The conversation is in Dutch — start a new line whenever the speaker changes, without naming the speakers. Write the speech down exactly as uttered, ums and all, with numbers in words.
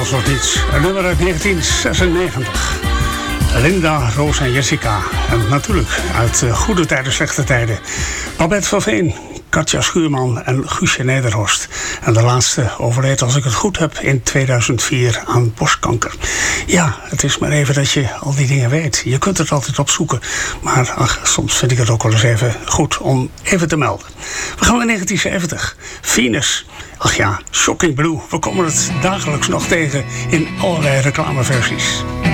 was nog niets. Een nummer uit negentien zesennegentig. Linda, Roos en Jessica. En natuurlijk uit uh, goede tijden, slechte tijden. Babette van Veen, Katja Schuurman en Guusje Nederhorst. En de laatste overleed, als ik het goed heb, in tweeduizend vier aan borstkanker. Ja, het is maar even dat je al die dingen weet. Je kunt het altijd opzoeken. Maar ach, soms vind ik het ook wel eens even goed om even te melden. We gaan naar negentien zeventig. Venus. Ach ja, Shocking Blue. We komen het dagelijks nog tegen in allerlei reclameversies.